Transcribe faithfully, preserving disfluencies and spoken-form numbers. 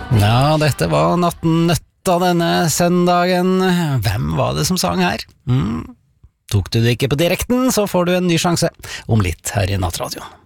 Ja, dette var Natten Nøtta denne søndagen. Hvem var det som sang her? Mm. Tok du det ikke på direkten, så får du en ny sjanse om litt her i Nattradioen.